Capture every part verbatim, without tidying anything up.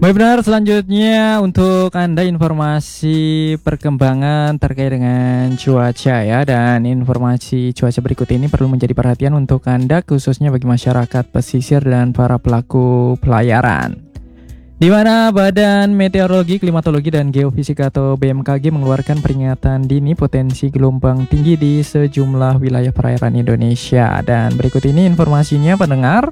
Baik benar, selanjutnya untuk Anda informasi perkembangan terkait dengan cuaca ya. Dan informasi cuaca berikut ini perlu menjadi perhatian untuk Anda, khususnya bagi masyarakat pesisir dan para pelaku pelayaran. Di mana Badan Meteorologi, Klimatologi, dan Geofisika atau B M K G mengeluarkan peringatan dini potensi gelombang tinggi di sejumlah wilayah perairan Indonesia. Dan berikut ini informasinya pendengar.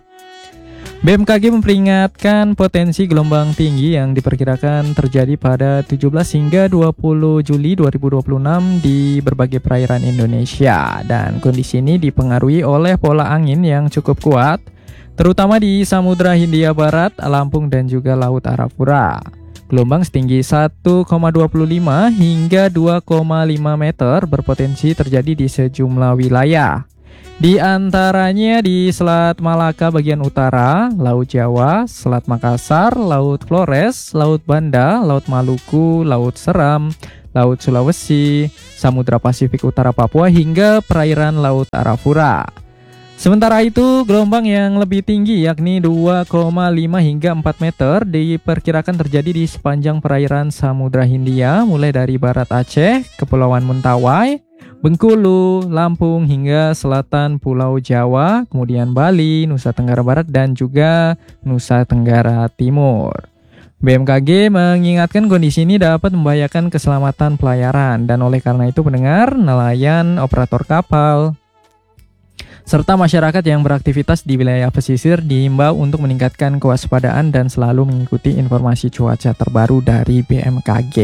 B M K G memperingatkan potensi gelombang tinggi yang diperkirakan terjadi pada tujuh belas hingga dua puluh Juli dua ribu dua puluh enam di berbagai perairan Indonesia. Dan kondisi ini dipengaruhi oleh pola angin yang cukup kuat, terutama di Samudra Hindia Barat, Lampung, dan juga Laut Arafura. Gelombang setinggi satu koma dua lima hingga dua koma lima meter berpotensi terjadi di sejumlah wilayah. Di antaranya di Selat Malaka bagian utara, Laut Jawa, Selat Makassar, Laut Flores, Laut Banda, Laut Maluku, Laut Seram, Laut Sulawesi, Samudra Pasifik Utara Papua, hingga perairan Laut Arafura. Sementara itu, gelombang yang lebih tinggi yakni dua koma lima hingga empat meter diperkirakan terjadi di sepanjang perairan Samudra Hindia, mulai dari barat Aceh, Kepulauan Mentawai, Bengkulu, Lampung, hingga selatan Pulau Jawa, kemudian Bali, Nusa Tenggara Barat, dan juga Nusa Tenggara Timur. B M K G mengingatkan kondisi ini dapat membahayakan keselamatan pelayaran, dan oleh karena itu pendengar, nelayan, operator kapal, serta masyarakat yang beraktivitas di wilayah pesisir diimbau untuk meningkatkan kewaspadaan dan selalu mengikuti informasi cuaca terbaru dari B M K G.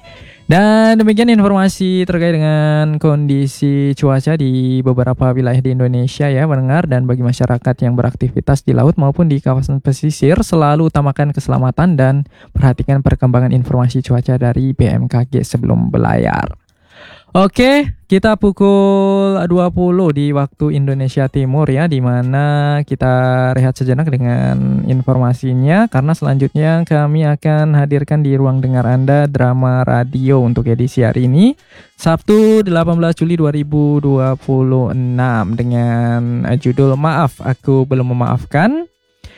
Dan demikian informasi terkait dengan kondisi cuaca di beberapa wilayah di Indonesia ya pendengar. Dan bagi masyarakat yang beraktivitas di laut maupun di kawasan pesisir, selalu utamakan keselamatan dan perhatikan perkembangan informasi cuaca dari B M K G sebelum berlayar. Oke, kita pukul dua puluh di waktu Indonesia Timur ya, dimana kita rehat sejenak dengan informasinya, karena selanjutnya kami akan hadirkan di ruang dengar Anda drama radio untuk edisi hari ini, Sabtu delapan belas Juli dua ribu dua puluh enam, dengan judul Maaf Aku Belum Memaafkan,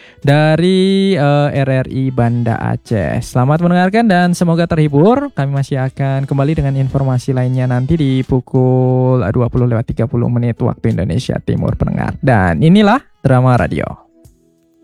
dari uh, R R I Banda Aceh. Selamat mendengarkan dan semoga terhibur. Kami masih akan kembali dengan informasi lainnya nanti di pukul dua puluh lewat tiga puluh menit waktu Indonesia Timur pendengar. Dan inilah drama radio.